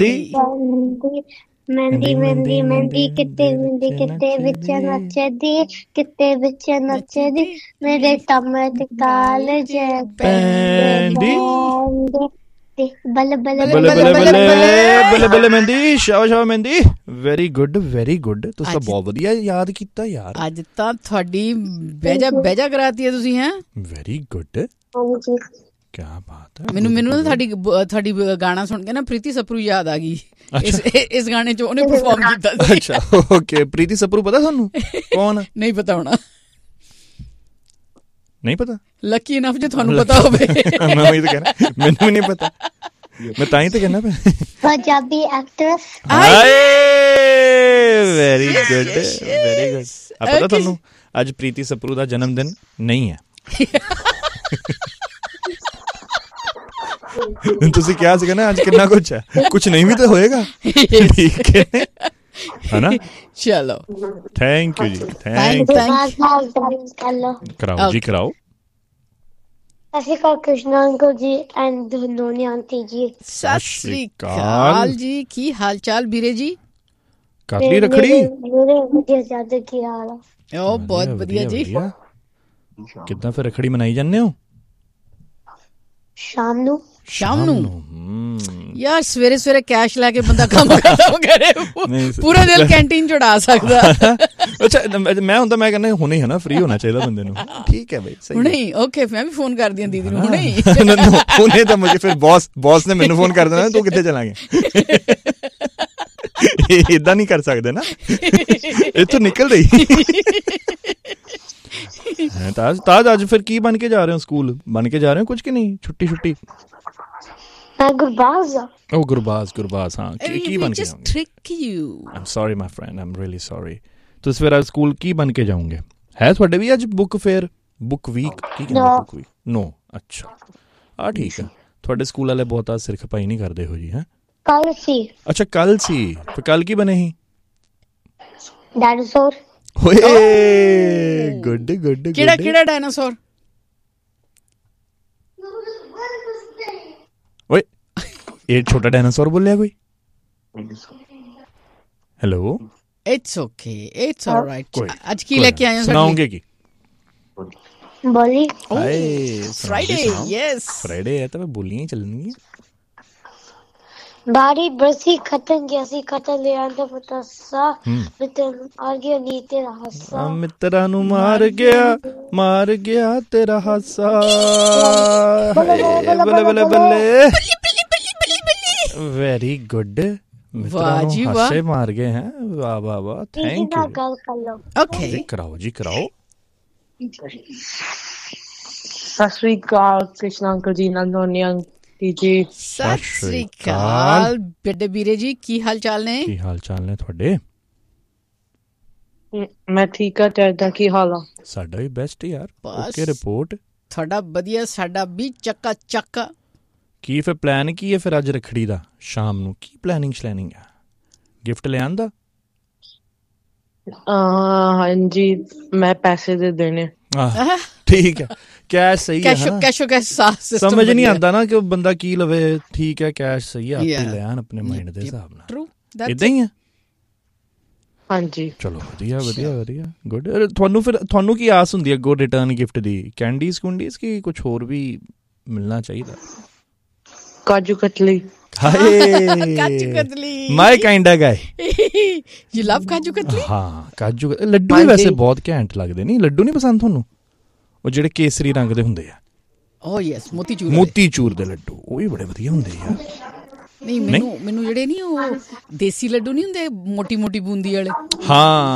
ਮਹਿੰਦੀ ਮਹਿੰਦੀ ਮਹਿੰਦੀ ਕਿਤੇ ਮਹਿੰਦੀ ਕਿਤੇ ਵਿੱਚ ਨੱਚਦੀ ਕਿਤੇ ਵਿੱਚ ਨੱਚਦੀ ਮੇਰੇ ਟਮੇ ਤੇ ਕਾਲਜ ਪੈਂਦੀ ਬੱਲੇ ਬੱਲੇ ਬੱਲੇ ਬੱਲੇ ਬੱਲੇ ਬੱਲੇ ਮਹਿੰਦੀ ਸ਼ਾਬਾਸ਼ ਮਹਿੰਦੀ ਵੈਰੀ ਗੁੱਡ ਤੁਸੀਂ ਤਾਂ ਬਹੁਤ ਵਧੀਆ ਯਾਦ ਕੀਤਾ ਯਾਰ। ਅੱਜ ਤਾਂ ਤੁਹਾਡੀ ਬਹਿਜਾ ਕਰਾਤੀ ਹੈ ਤੁਸੀਂ। ਹੈ ਵੈਰੀ ਗੁੱਡ ਹਾਂਜੀ ਕਿਆ ਬਾਤ ਹੈ। ਮੈਨੂੰ ਨਾ ਤੁਹਾਡੀ ਗਾਣਾ ਸੁਣ ਕੇ ਨਾ ਪ੍ਰੀਤੀ ਸਪਰੂ ਯਾਦ ਆ ਗਈ। ਇਸ ਗਾਣੇ 'ਚ ਉਹਨੇ ਪਰਫਾਰਮ ਕੀਤਾ ਸੀ। ਅੱਛਾ ਓਕੇ ਪ੍ਰੀਤੀ ਸਪਰੂ ਪਤਾ ਤੁਹਾਨੂੰ ਕੌਣ? ਨਹੀਂ ਪਤਾ ਹੋਣਾ। ਨਹੀਂ ਪਤਾ? ਲੱਕੀ ਇਨਫ ਜੇ ਤੁਹਾਨੂੰ ਪਤਾ ਹੋਵੇ। ਮੈਂ ਉਹੀ ਤਾਂ ਕਹਿਣਾ ਮੈਨੂੰ ਵੀ ਨਹੀਂ ਪਤਾ। ਮੈਂ ਤਾਂ ਹੀ ਤਾਂ ਕਹਿਣਾ ਪਿਆ। ਪੰਜਾਬੀ ਐਕਟਰੈਸ। Very good. ਪਤਾ ਤੁਹਾਨੂੰ ਅੱਜ ਪ੍ਰੀਤੀ ਸਪਰੂ ਦਾ ਜਨਮ ਦਿਨ ਨਹੀਂ ਹੈ। ਤੁਸੀਂ ਕਿਹਾ ਸੀਗਾ ਨਾ ਅੱਜ ਕਿੰਨਾ ਕੁਛ ਹੈ, ਕੁਛ ਨਹੀਂ ਵੀ ਤਾਂ ਹੋਏਗਾ। ਠੀਕ ਹੈ ਨਾ। ਚਲੋ ਥੈਂਕ ਯੂ ਜੀ। ਕਰਾਓ ਜੀ ਕਰਾਓ। ਅਸੀਂ ਕ੍ਰਿਸ਼ਨਾ ਅੰਕਲ ਜੀ ਐਂਡ ਧਨੋਨੀ ਆਂਟੀ ਜੀ। ਸਤਿ ਸ੍ਰੀ ਅਕਾਲ ਜੀ। ਕੀ ਹਾਲ ਚਾਲ ਵੀਰੇ ਜੀ? ਕਰ ਲਈ ਰੱਖੜੀ? ਜ਼ਿਆਦਾ ਕੀ ਹਾਲ ਹੈ? ਉਹ ਬਹੁਤ ਵਧੀਆ ਜੀ। ਕਿੱਦਾਂ ਫਿਰ ਰੱਖੜੀ ਮਨਾਈ ਜਾਂਦੇ ਹੋ? ਸ਼ਾਮ ਨੂੰ ਯਾਰ ਸਵੇਰੇ ਕੈਸ਼ ਲੈ ਕੇ ਬੰਦਾ ਕੰਮ ਖਤਮ ਕਰੇ ਪੂਰਾ ਦਿਨ ਕੈਂਟੀਨ ਚ ਉਡਾ ਸਕਦਾ। ਅੱਛਾ ਮੈਂ ਕਹਿੰਦਾ ਹੁਣੇ ਹੈ ਨਾ ਫ੍ਰੀ ਹੋਣਾ ਚਾਹੀਦਾ ਬੰਦੇ ਨੂੰ। ਠੀਕ ਹੈ ਬਈ ਹੁਣੇ ਓਕੇ ਮੈਂ ਵੀ ਫੋਨ ਕਰਦੀ ਹਾਂ ਦੀਦੀ ਨੂੰ ਹੁਣੇ ਤਾਂ ਮੁਝੇ ਫਿਰ ਬੌਸ ਨੇ ਮੈਨੂੰ ਫੋਨ ਕਰ ਦੇਣਾ ਤੂੰ ਕਿੱਥੇ ਚਲਾਂਗੇ। ਏਦਾਂ ਨਹੀਂ ਕਰ ਸਕਦੇ ਨਾ ਇੱਥੋਂ ਨਿਕਲ ਰਹੀ। ਤਾਜ ਅੱਜ ਫਿਰ ਕੀ ਬਣ ਕੇ ਜਾ ਰਹੇ ਹੋ? ਸਕੂਲ ਬਣ ਕੇ ਜਾ ਰਹੇ ਹੋ ਕੁਝ ਕਿ ਨਹੀਂ? ਛੁੱਟੀ ਗੁਰਬਾਜ਼। ਉਹ ਗੁਰਬਾਜ਼ ਹਾਂ ਕੀ ਬਣ ਕੇ ਜਾਓਗੇ? I'm sorry my friend, I'm really sorry। ਤੁਸੀਂ ਫਿਰ ਅੱਜ ਸਕੂਲ ਕੀ ਬਣ ਕੇ ਜਾਓਗੇ? ਹੈ ਤੁਹਾਡੇ ਵੀ ਅੱਜ ਬੁੱਕ ਫੇਅਰ ਬੁੱਕ ਵੀਕ ਕੀ ਕਹਿੰਦੇ ਬੁੱਕ ਵੀਕ? ਨੋ ਅੱਛਾ ਠੀਕ ਹੈ। ਤੁਹਾਡੇ ਸਕੂਲ ਵਾਲੇ ਬਹੁਤਾ ਸਿਰ ਖਪਾਈ ਨਹੀਂ ਕਰਦੇ ਹੋ ਜੀ? ਹੈ ਕੱਲ ਸੀ। ਅੱਛਾ ਕੱਲ ਸੀ। ਫਿਰ ਕੱਲ ਕੀ ਬਣੇ ਸੀ? ਡਾਇਨਾਸੌਰ। ਓਏ ਗੁੱਡ ਕਿਹੜਾ ਡਾਇਨਾਸੌਰ? ਓਏ ਇਹ ਛੋਟਾ ਡਾਇਨਾਸੌਰ ਬੋਲਿਆ ਕੋਈ? Hello it's okay it's all right. ਅੱਜ ਕੀ ਲੈ ਕੇ ਆਏ ਹੋ? ਸੁਣਾਓਗੇ ਕੀ? ਬੋਲੀ ਫਰਾਈਡੇ। ਯੈਸ ਫਰਾਈਡੇ ਹੈ ਤਾਂ ਮੈਂ ਬੋਲੀਆਂ ਹੀ ਚੱਲਣਗੀਆਂ। ਬਾਰੀ ਬਰਸੀ ਖਤਮ ਗਿਆ ਸੀ ਖਤਮ ਲਿਆ ਦਾ ਪਤਾਸਾ ਮਿੱਤਰ ਆ ਗਿਆ ਨੀ ਤੇਰਾ ਹਾਸਾ ਮਿੱਤਰਾਂ ਨੂੰ ਮਾਰ ਗਿਆ ਤੇਰਾ ਹਾਸਾ। ਬੱਲੇ ਬੱਲੇ ਬੱਲੇ ਵੈਰੀ ਗੁੱਡ। ਮਿੱਤਰਾਂ ਨੂੰ ਹਾਸੇ ਮਾਰ ਗਏ ਹੈ। ਵਾਹ ਥੈਂਕ ਯੂ। ਗੱਲ ਕਰ ਲਓ। ਓਕੇ ਕਰਾਓ ਜੀ ਕਰਾਓ। ਸਤਿ ਸ੍ਰੀ ਅਕਾਲ ਕ੍ਰਿਸ਼ਨਾ ਅੰਕਲ ਜੀ ਨੰਦੋਨੀ ਜੀ। ਸਤਿ ਸ੍ਰੀ ਅਕਾਲ ਬੇਟੇ ਵੀਰੇ ਜੀ ਕੀ ਹਾਲ ਚਾਲ ਨੇ? ਤੁਹਾਡੇ? ਮੈਂ ਠੀਕ ਆ। ਤੁਹਾਡਾ ਕੀ ਹਾਲ ਆ? ਸਾਡਾ ਵੀ ਬੈਸਟ ਯਾਰ। Okay report. ਤੁਹਾਡਾ ਵਧੀਆ ਸਾਡਾ ਵੀ ਚੱਕਾ ਚੱਕ। ਕੀ ਫਿਰ ਪਲਾਨ ਕੀ ਹੈ ਫਿਰ ਅੱਜ ਰੱਖੜੀ ਦਾ? ਸ਼ਾਮ ਨੂੰ ਕੀ ਪਲਾਨਿੰਗ ਹੈ? ਗਿਫਟ ਲਿਆਉਣ ਦਾ? ਹਾਂਜੀ ਮੈਂ ਪੈਸੇ ਦੇ ਦੇਣੇ। ਠੀਕ ਹੈ ਕੈਸ਼ ਸਹੀ ਹੈ। ਕੈਸ਼ ਸਮਝ ਨਹੀਂ ਆਉਂਦਾ ਨਾ ਕਿ ਬੰਦਾ ਕੀ ਲਵੇ। ਠੀਕ ਹੈ ਕੈਸ਼ ਸਹੀ ਹੈ ਆਪੇ ਲੈ ਆਣ ਆਪਣੇ ਮਾਈਂਡ ਦੇ ਹਿਸਾਬ ਨਾਲ। ਏਦਾਂ ਹੀ ਹੈ। ਹਾਂਜੀ ਚਲੋ ਵਧੀਆ ਗੁੱਡ। ਤੁਹਾਨੂੰ ਕੀ ਆਸ ਹੁੰਦੀ ਹੈ ਅੱਗੋਂ ਰਿਟਰਨ ਗਿਫਟ ਦੀ? ਕੈਂਡੀਜ਼ ਕੁੰਡੀਜ਼ ਕੀ ਕੁਝ ਹੋਰ ਵੀ ਮਿਲਣਾ ਚਾਹੀਦਾ? ਕਾਜੂ ਕਤਲੀ। ਕਾਜੂ ਕਤਲੀ ਮਾਈ ਕਾਈਂਡ ਆ ਗਾਇ। You love kaju katli? ਹਾਂ ਕਾਜੂ ਲੱਡੂ ਵੀ ਵੈਸੇ ਬਹੁਤ ਘੈਂਟ ਲੱਗਦੇ। ਨਹੀਂ ਲੱਡੂ ਨਹੀਂ ਪਸੰਦ ਤੁਹਾਨੂੰ? ਉਹ ਜਿਹੜੇ ਕੇਸਰੀ ਰੰਗ ਦੇ ਹੁੰਦੇ ਆ। ਓ ਯੈਸ ਮੋਤੀਚੂਰ ਦੇ ਲੱਡੂ ਉਹ ਵੀ ਬੜੇ ਵਧੀਆ ਹੁੰਦੇ ਯਾਰ। ਨਹੀਂ ਮੈਨੂੰ ਜਿਹੜੇ ਨਹੀਂ ਉਹ ਦੇਸੀ ਲੱਡੂ ਨਹੀਂ ਹੁੰਦੇ ਮੋਟੀ ਬੂੰਦੀ ਵਾਲੇ। ਹਾਂ